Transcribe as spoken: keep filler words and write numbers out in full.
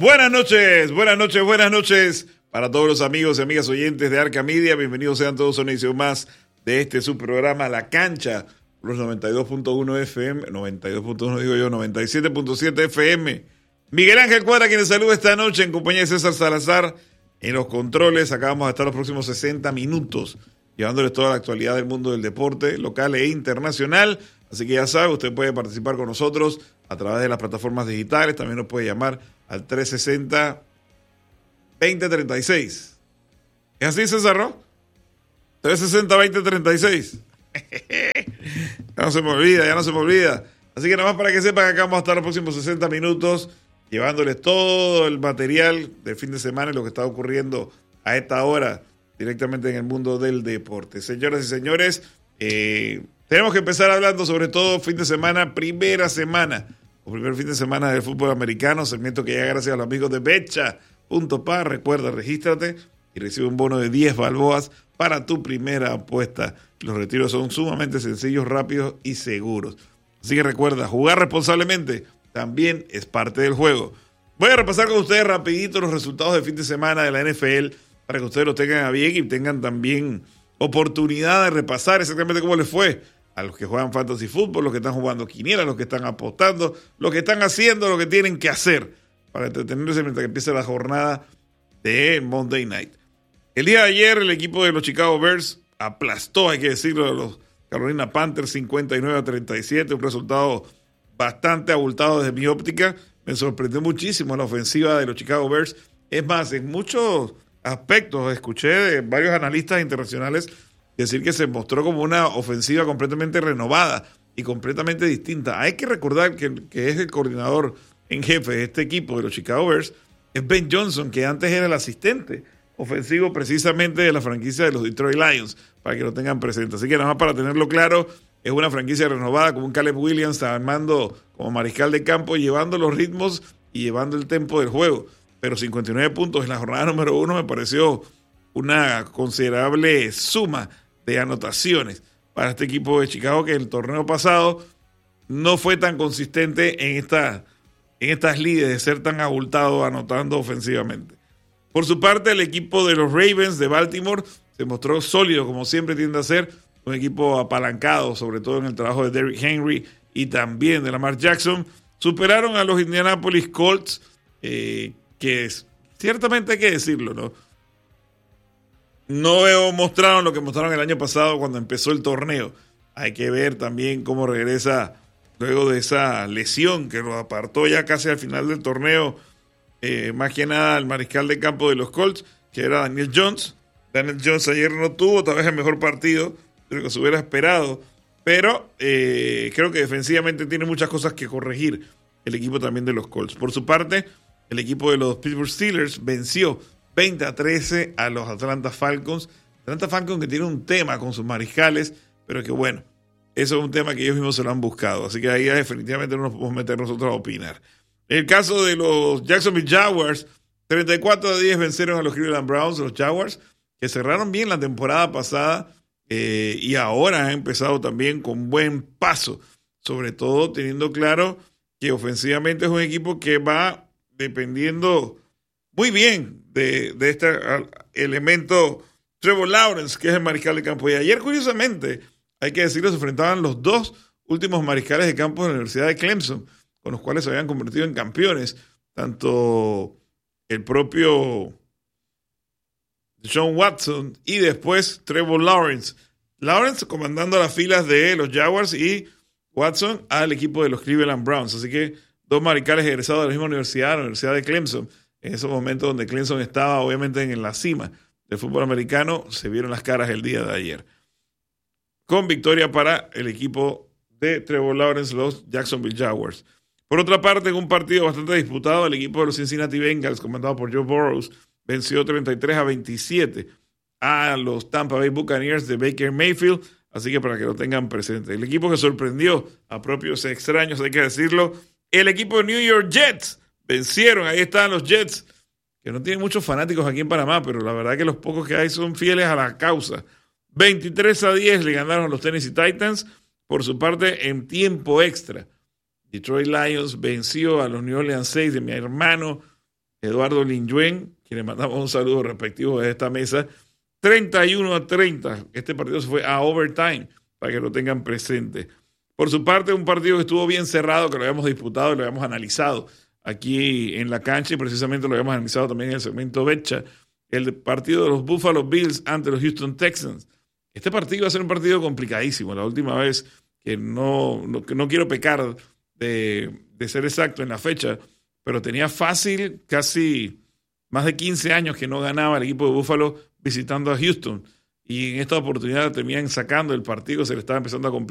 Buenas noches, buenas noches, buenas noches para todos los amigos y amigas oyentes de Arca Media. Bienvenidos sean todos a una edición más de este su programa La Cancha, los noventa y dos punto uno F M, noventa y dos punto uno digo yo, noventa y siete punto siete F M. Miguel Ángel Cuadra, quien les saluda esta noche en compañía de César Salazar en los controles. Acá vamos a estar los próximos sesenta minutos llevándoles toda la actualidad del mundo del deporte local e internacional. Así que ya sabe, usted puede participar con nosotros a través de las plataformas digitales. También nos puede llamar al tres sesenta, veinte treinta y seis. ¿Es así, César, no? tres sesenta, veinte treinta y seis. Ya no se me olvida, ya no se me olvida. Así que nada más para que sepan que acá vamos a estar los próximos sesenta minutos llevándoles todo el material del fin de semana y lo que está ocurriendo a esta hora directamente en el mundo del deporte. Señoras y señores, eh, tenemos que empezar hablando sobre todo fin de semana, primera semana, o primer fin de semana del fútbol americano, segmento que llega gracias a los amigos de Becha punto pa. Recuerda, regístrate y recibe un bono de diez balboas para tu primera apuesta. Los retiros son sumamente sencillos, rápidos y seguros. Así que recuerda, jugar responsablemente también es parte del juego. Voy a repasar con ustedes rapidito los resultados del fin de semana de la N F L para que ustedes lo tengan a bien y tengan también oportunidad de repasar exactamente cómo les fue a los que juegan fantasy fútbol, los que están jugando quiniela, los que están apostando, los que están haciendo lo que tienen que hacer para entretenerse mientras que empiece la jornada de Monday Night. El día de ayer el equipo de los Chicago Bears aplastó, hay que decirlo, a los Carolina Panthers cincuenta y nueve a treinta y siete, un resultado bastante abultado desde mi óptica. Me sorprendió muchísimo la ofensiva de los Chicago Bears. Es más, en muchos aspectos escuché de varios analistas internacionales decir que se mostró como una ofensiva completamente renovada y completamente distinta. Hay que recordar que, que es el coordinador en jefe de este equipo de los Chicago Bears, es Ben Johnson, que antes era el asistente ofensivo precisamente de la franquicia de los Detroit Lions, para que lo tengan presente. Así que nada más para tenerlo claro, es una franquicia renovada con un Caleb Williams armando como mariscal de campo, llevando los ritmos y llevando el tempo del juego. Pero cincuenta y nueve puntos en la jornada número uno me pareció una considerable suma de anotaciones para este equipo de Chicago, que el torneo pasado no fue tan consistente en, esta, en estas lides de ser tan abultado anotando ofensivamente. Por su parte, el equipo de los Ravens de Baltimore se mostró sólido, como siempre tiende a ser, un equipo apalancado, sobre todo en el trabajo de Derrick Henry y también de Lamar Jackson. Superaron a los Indianapolis Colts, eh, que es, ciertamente hay que decirlo, ¿no? No mostraron lo que mostraron el año pasado cuando empezó el torneo. Hay que ver también cómo regresa luego de esa lesión que lo apartó ya casi al final del torneo, eh, más que nada el mariscal de campo de los Colts, que era Daniel Jones. Daniel Jones ayer no tuvo tal vez el mejor partido de lo que se hubiera esperado, pero eh, creo que defensivamente tiene muchas cosas que corregir el equipo también de los Colts. Por su parte, el equipo de los Pittsburgh Steelers venció veinte a trece a los Atlanta Falcons. Atlanta Falcons que tiene un tema con sus mariscales, pero que bueno, eso es un tema que ellos mismos se lo han buscado. Así que ahí definitivamente no nos podemos meter nosotros a opinar. En el caso de los Jacksonville Jaguars, treinta y cuatro a diez vencieron a los Cleveland Browns, los Jaguars, que cerraron bien la temporada pasada eh, y ahora han empezado también con buen paso. Sobre todo teniendo claro que ofensivamente es un equipo que va dependiendo muy bien de, de este elemento Trevor Lawrence, que es el mariscal de campo. Y ayer, curiosamente, hay que decirlo, se enfrentaban los dos últimos mariscales de campo de la Universidad de Clemson, con los cuales se habían convertido en campeones, tanto el propio John Watson y después Trevor Lawrence. Lawrence comandando las filas de los Jaguars y Watson al equipo de los Cleveland Browns. Así que dos mariscales egresados de la misma universidad, la Universidad de Clemson, en esos momentos donde Clemson estaba obviamente en la cima del fútbol americano, se vieron las caras el día de ayer. Con victoria para el equipo de Trevor Lawrence, los Jacksonville Jaguars. Por otra parte, en un partido bastante disputado, el equipo de los Cincinnati Bengals, comandado por Joe Burrows, venció treinta y tres a veintisiete a los Tampa Bay Buccaneers de Baker Mayfield, así que para que lo tengan presente. El equipo que sorprendió a propios extraños, hay que decirlo, el equipo de New York Jets, vencieron, ahí están los Jets, que no tienen muchos fanáticos aquí en Panamá, pero la verdad que los pocos que hay son fieles a la causa. veintitrés a diez le ganaron a los Tennessee Titans, por su parte en tiempo extra. Detroit Lions venció a los New Orleans Saints de mi hermano Eduardo Linjuen, quien le mandamos un saludo respectivo de esta mesa. treinta y uno a treinta. Este partido se fue a overtime, para que lo tengan presente. Por su parte, un partido que estuvo bien cerrado, que lo habíamos disputado y lo habíamos analizado aquí en la cancha, y precisamente lo habíamos analizado también en el segmento Betcha, el partido de los Buffalo Bills ante los Houston Texans. Este partido va a ser un partido complicadísimo. La última vez que no, no, que no quiero pecar de, de ser exacto en la fecha, pero tenía fácil casi más de quince años que no ganaba el equipo de Buffalo visitando a Houston. Y en esta oportunidad terminan sacando el partido, se le estaba empezando a complicar